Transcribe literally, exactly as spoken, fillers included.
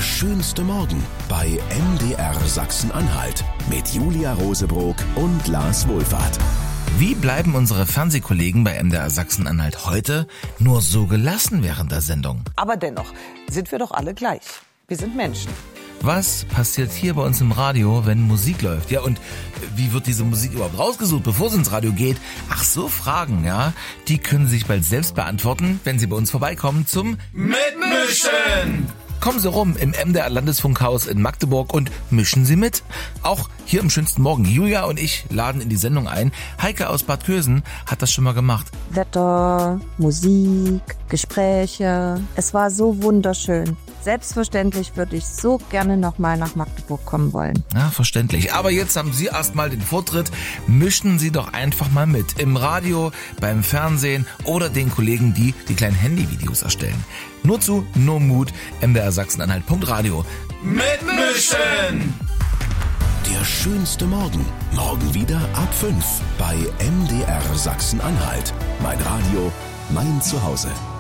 schönste Morgen bei M D R Sachsen-Anhalt mit Julia Rosebrock und Lars Wohlfahrt. Wie bleiben unsere Fernsehkollegen bei M D R Sachsen-Anhalt heute nur so gelassen während der Sendung? Aber dennoch sind wir doch alle gleich. Wir sind Menschen. Was passiert hier bei uns im Radio, wenn Musik läuft? Ja, und wie wird diese Musik überhaupt rausgesucht, bevor sie ins Radio geht? Ach, so Fragen, ja, die können Sie sich bald selbst beantworten, wenn Sie bei uns vorbeikommen zum Mitmischen! Kommen Sie rum im M D R Landesfunkhaus in Magdeburg und mischen Sie mit. Auch hier im schönsten Morgen. Julia und ich laden in die Sendung ein. Heike aus Bad Kösen hat das schon mal gemacht. Wetter, Musik, Gespräche. Es war so wunderschön. Selbstverständlich würde ich so gerne nochmal nach Magdeburg kommen wollen. Ja, verständlich. Aber jetzt haben Sie erstmal den Vortritt. Mischen Sie doch einfach mal mit. Im Radio, beim Fernsehen oder den Kollegen, die die kleinen Handyvideos erstellen. Nur zu, nur Mut. M D R Sachsen-Anhalt Punkt Radio. Mitmischen! Der schönste Morgen. Morgen wieder ab fünf bei M D R Sachsen-Anhalt. Mein Radio, mein Zuhause.